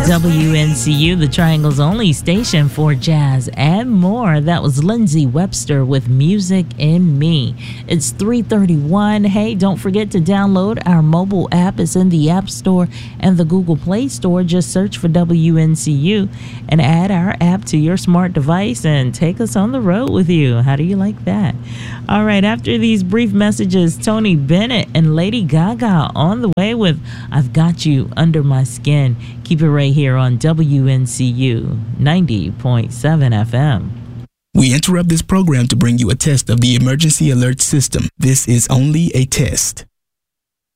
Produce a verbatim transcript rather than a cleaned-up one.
W N C U, the Triangle's only station for jazz and more. That was Lindsay Webster with Music in Me. It's three thirty-one. Hey, don't forget to download our mobile app. It's in the App Store and the Google Play Store. Just search for W N C U and add our app to your smart device and take us on the road with you. How do you like that? All right, after these brief messages, Tony Bennett and Lady Gaga on the way with I've Got You Under My Skin. Keep it right here on W N C U ninety point seven F M. We interrupt this program to bring you a test of the emergency alert system. This is only a test.